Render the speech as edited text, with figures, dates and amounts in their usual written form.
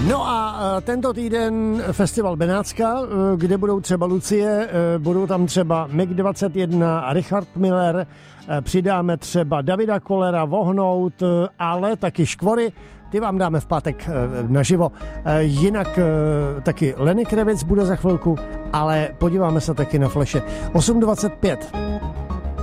No a tento týden festival Benátska, kde budou třeba Lucie, budou tam třeba MiG-21 a Richard Miller, přidáme třeba Davida Kollera, Vohnout, ale taky Škvory, ty vám dáme v pátek naživo. Jinak taky Lenny Kravitz bude za chvilku, ale podíváme se taky na fleše. 8:25.